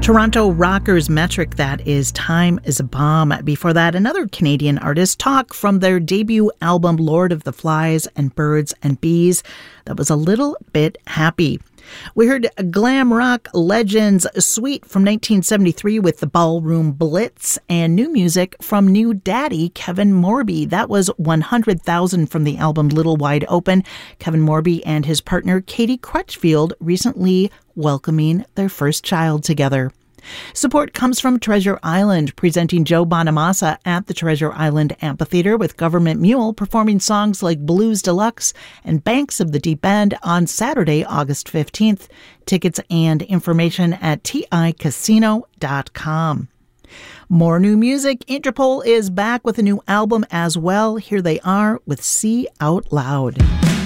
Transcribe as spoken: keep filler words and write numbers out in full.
Toronto rockers Metric, that is Time is a Bomb. Before that, another Canadian artist, Talk, from their debut album Lord of the Flies and Birds and Bees. That was A Little Bit Happy. We heard glam rock legends Sweet from nineteen seventy-three with the Ballroom Blitz, and new music from new daddy Kevin Morby. That was one hundred thousand from the album Little Wide Open. Kevin Morby and his partner Katie Crutchfield recently welcoming their first child together. Support comes from Treasure Island, presenting Joe Bonamassa at the Treasure Island Amphitheater with Government Mule performing songs like Blues Deluxe and Banks of the Deep End on Saturday, August fifteenth. Tickets and information at T I casino dot com. More new music. Interpol is back with a new album as well. Here they are with See Out Loud.